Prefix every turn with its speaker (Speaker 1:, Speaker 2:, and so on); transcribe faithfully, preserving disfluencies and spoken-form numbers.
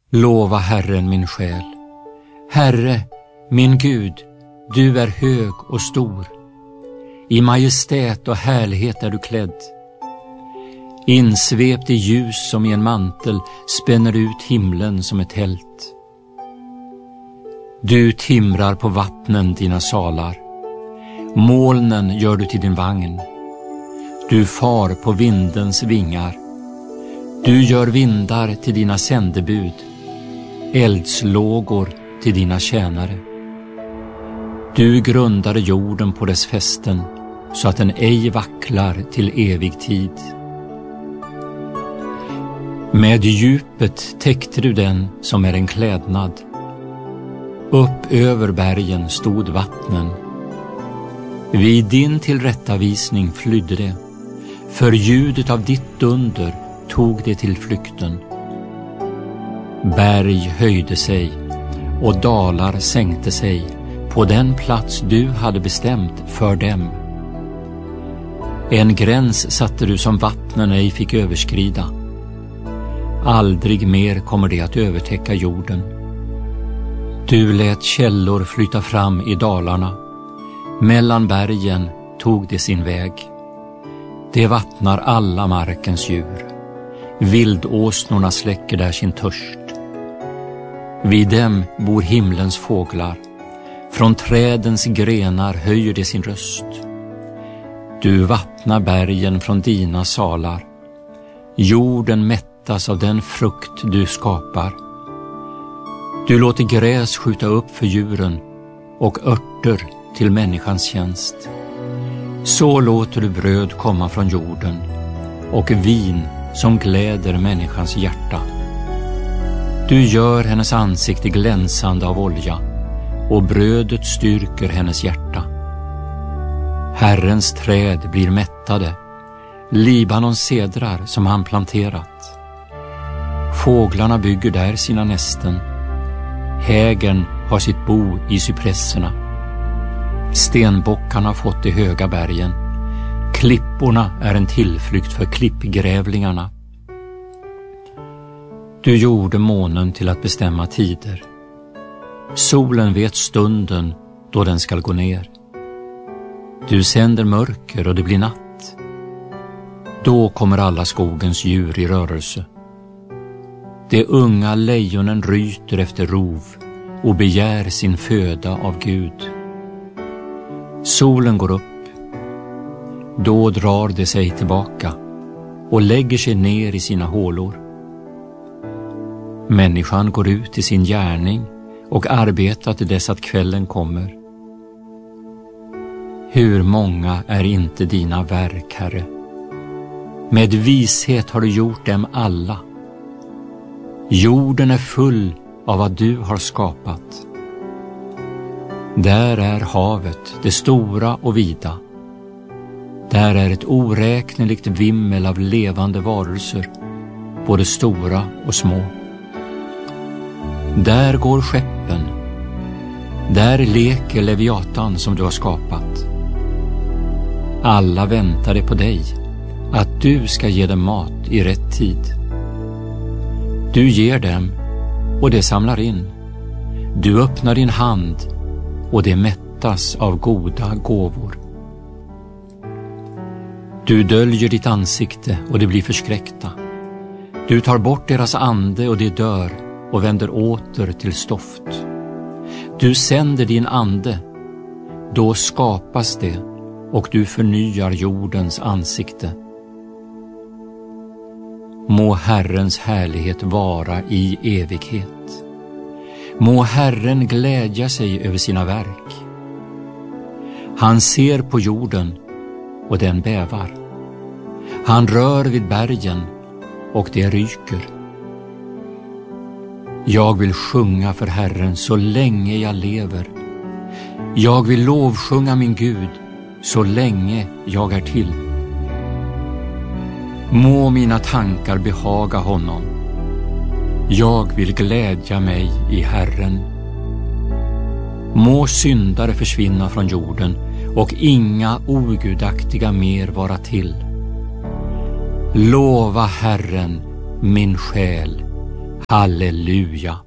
Speaker 1: Lova Herren min själ. Herre, min Gud, du är hög och stor. I majestät och härlighet är du klädd. Insvept i ljus som i en mantel spänner du ut himlen som ett tält. Du timrar på vattnen dina salar. Molnen gör du till din vagn. Du far på vindens vingar. Du gör vindar till dina sändebud, eldslågor till dina tjänare. Du grundade jorden på dess fästen, så att den ej vacklar till evig tid. Med djupet täckte du den som är en klädnad. Upp över bergen stod vattnen. Vid din tillrättavisning flydde det. För ljudet av ditt dunder tog det till flykten. Berg höjde sig och dalar sänkte sig på den plats du hade bestämt för dem. En gräns satte du som vattnen ej fick överskrida. Aldrig mer kommer det att övertäcka jorden. Du lät källor flyta fram i dalarna. Mellan bergen tog det sin väg. Det vattnar alla markens djur. Vildåsnorna släcker där sin törst. Vid dem bor himlens fåglar. Från trädens grenar höjer det sin röst. Du vattnar bergen från dina salar. Jorden mättas av den frukt du skapar. Du låter gräs skjuta upp för djuren och örter till människans tjänst. Så låter du bröd komma från jorden och vin som gläder människans hjärta. Du gör hennes ansikte glänsande av olja och brödet styrker hennes hjärta. Herrens träd blir mättade, Libanons cedrar som han planterat. Fåglarna bygger där sina nästen. Hägern har sitt bo i cypresserna. Stenbockarna har fått de höga bergen. Klipporna är en tillflykt för klippgrävlingarna. Du gjorde månen till att bestämma tider. Solen vet stunden då den skall gå ner. Du sänder mörker och det blir natt. Då kommer alla skogens djur i rörelse. De unga lejonen ryter efter rov och begär sin föda av Gud. Solen går upp. Då drar det sig tillbaka och lägger sig ner i sina hålor. Människan går ut i sin gärning och arbetar till dess att kvällen kommer. Hur många är inte dina verk, Herre? Med vishet har du gjort dem alla. Jorden är full av vad du har skapat. Där är havet, det stora och vida. Där är ett oräkneligt vimmel av levande varelser, både stora och små. Där går skeppen. Där leker Leviatan som du har skapat. Alla väntade på dig, att du ska ge dem mat i rätt tid. Du ger dem och det samlar in. Du öppnar din hand och det mättas av goda gåvor. Du döljer ditt ansikte och det blir förskräckta. Du tar bort deras ande och de dör och vänder åter till stoft. Du sänder din ande, då skapas det och du förnyar jordens ansikte. Må Herrens härlighet vara i evighet. Må Herren glädja sig över sina verk. Han ser på jorden och den bävar. Han rör vid bergen och det ryker. Jag vill sjunga för Herren så länge jag lever. Jag vill lovsjunga min Gud så länge jag är till. Må mina tankar behaga honom. Jag vill glädja mig i Herren. Må syndare försvinna från jorden och inga ogudaktiga mer vara till. Lova Herren, min själ. Halleluja!